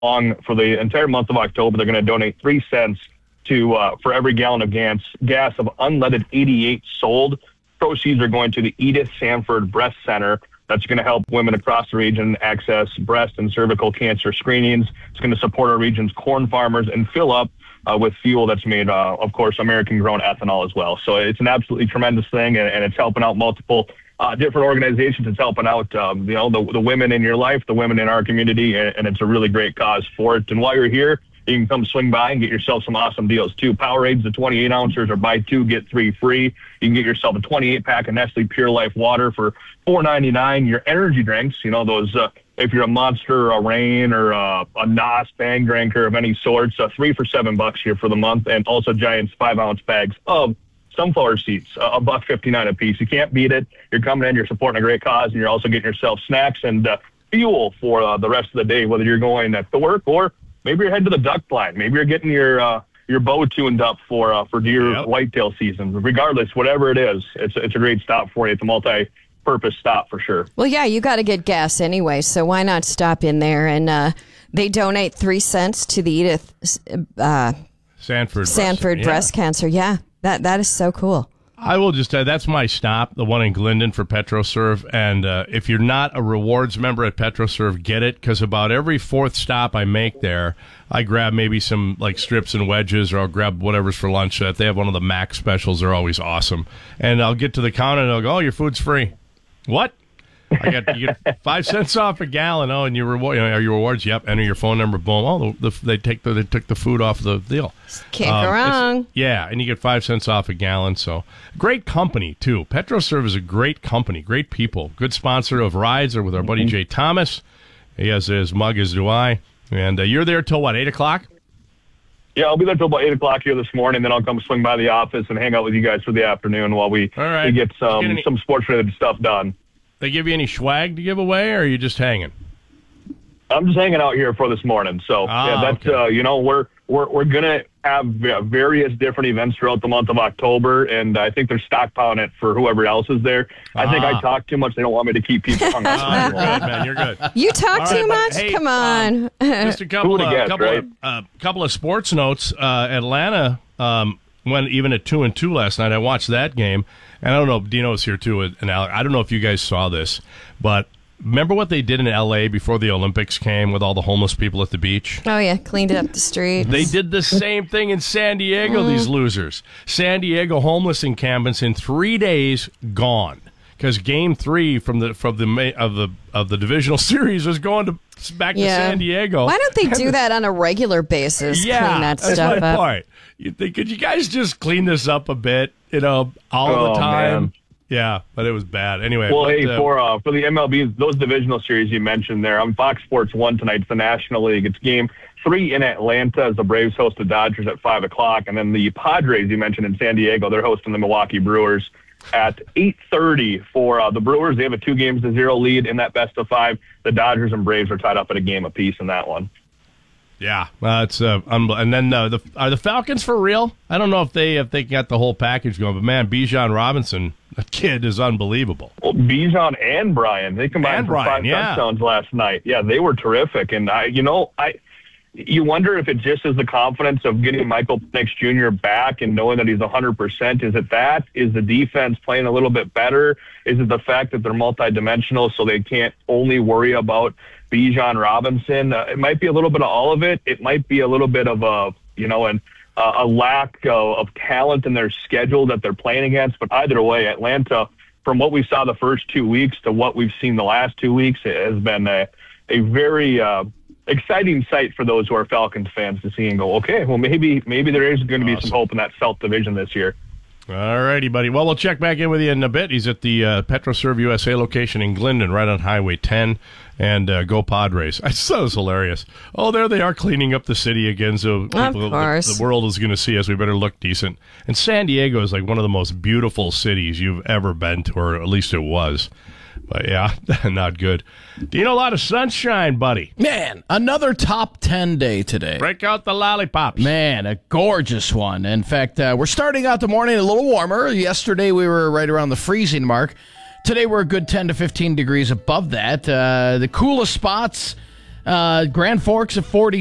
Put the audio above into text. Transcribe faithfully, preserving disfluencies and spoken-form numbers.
long for the entire month of October. They're going to donate three cents to uh, for every gallon of gas, gas of unleaded eighty-eight sold. Proceeds are going to the Edith Sanford Breast Center. That's going to help women across the region access breast and cervical cancer screenings. It's going to support our region's corn farmers and fill up uh, with fuel that's made, uh, of course, American-grown ethanol as well. So it's an absolutely tremendous thing, and, and it's helping out multiple uh, different organizations. It's helping out, um, you know, the, the women in your life, the women in our community, and, and it's a really great cause for it. And while you're here, you can come swing by and get yourself some awesome deals, too. Powerades, the twenty-eight ounces, or buy two, get three free. You can get yourself a twenty-eight pack of Nestle Pure Life water for four ninety-nine. Your energy drinks, you know, those, uh, if you're a Monster, a Reign, or a, a N O S Bang drinker of any sorts, uh, three for seven bucks here for the month. And also Giant's five-ounce bags of sunflower seeds, uh, a buck fifty-nine a piece. You can't beat it. You're coming in, you're supporting a great cause, and you're also getting yourself snacks and uh, fuel for uh, the rest of the day, whether you're going uh, to work or maybe you're heading to the duck blind. Maybe you're getting your uh, your bow tuned up for uh, for deer yep. whitetail season. Regardless, whatever it is, it's it's a great stop for you. It's a multi-purpose stop for sure. Well, yeah, you got to get gas anyway, so why not stop in there? And uh, they donate three cents to the Edith uh, Sanford Sanford breast, breast yeah. cancer. Yeah, that that is so cool. I will just tell you, that's my stop, the one in Glendon for PetroServe. And uh, if you're not a rewards member at PetroServe, get it, because about every fourth stop I make there, I grab maybe some like strips and wedges, or I'll grab whatever's for lunch. That they have one of the Mac specials. They're always awesome. And I'll get to the counter and they'll go, "Oh, your food's free." What? I got you get five cents off a gallon. Oh, and you reward. You know, are your rewards? Yep. Enter your phone number. Boom. Oh, the, the, they take the, they took the food off the deal. Can't um, go wrong. Yeah, and you get five cents off a gallon. So great company too. PetroServe is a great company. Great people. Good sponsor of rides. Or with our buddy Jay Thomas. He has his mug, as do I. And uh, you're there till what? Eight o'clock. Yeah, I'll be there till about eight o'clock here this morning. Then I'll come swing by the office and hang out with you guys for the afternoon while we, All right. we get some get any- some sports related stuff done. They give you any swag to give away, or are you just hanging? I'm just hanging out here for this morning. So ah, yeah, that's okay. uh, you know we're we're we're gonna have various different events throughout the month of October, and I think they're stockpiling it for whoever else is there. I ah. think I talk too much. They don't want me to keep people hung up. Oh, you're good, man. You're good. You talk All too right, much? Hey, Come on. Um, just a couple, uh, guessed, couple, right? of, uh, couple of sports notes. Uh, Atlanta um, went even at two and two last night. I watched that game, and I don't know. Dino's here too, and Alec. I don't know if you guys saw this, but remember what they did in L A before the Olympics came with all the homeless people at the beach? Oh, yeah, cleaned up the streets. They did the same thing in San Diego, mm. these losers. San Diego homeless encampments in three days gone. Because game three from the from the of the of the divisional series was going to back yeah. to San Diego. Why don't they do that on a regular basis? Yeah, clean that that's stuff my up. point. You think, could you guys just clean this up a bit? You know, all oh, the time. Man. Yeah, but it was bad. Anyway, well, but, hey, uh, for uh, for the M L B, those divisional series you mentioned there, on Fox Sports One tonight, it's the National League. It's game three in Atlanta as the Braves host the Dodgers at five o'clock, and then the Padres you mentioned in San Diego, they're hosting the Milwaukee Brewers at eight thirty for uh, the Brewers. They have a two games to zero lead in that best of five. The Dodgers and Braves are tied up at a game apiece in that one. Yeah, uh, it's uh, unbel- and then uh, the are the Falcons for real? I don't know if they if they got the whole package going, but man, Bijan Robinson, the kid is unbelievable. Well, Bijan and Brian, they combined and for Brian, five yeah. touchdowns last night. Yeah, they were terrific, and I, you know, I. You wonder if it just is the confidence of getting Michael Penix Junior back and knowing that he's one hundred percent. Is it that? Is the defense playing a little bit better? Is it the fact that they're multidimensional so they can't only worry about Bijan Robinson? Uh, it might be a little bit of all of it. It might be a little bit of a, you know, an, uh, a lack of, of talent in their schedule that they're playing against. But either way, Atlanta, from what we saw the first two weeks to what we've seen the last two weeks, it has been a, a very uh, – exciting sight for those who are Falcons fans to see and go, okay, well, maybe maybe there is going to be awesome. some hope in that South Division this year. All righty, buddy. Well, we'll check back in with you in a bit. He's at the uh, PetroServe U S A location in Glendon, right on Highway ten, and uh, go Padres. I just thought it was hilarious. Oh, there they are cleaning up the city again, so people, of course. The, the world is going to see us. We better look decent. And San Diego is like one of the most beautiful cities you've ever been to, or at least it was. But, yeah, not good. Do you know a lot of sunshine, buddy? Man, another top ten day today. Break out the lollipops. Man, a gorgeous one. In fact, uh, we're starting out the morning a little warmer. Yesterday we were right around the freezing mark. Today we're a good ten to fifteen degrees above that. Uh, the coolest spots Uh, Grand Forks at forty.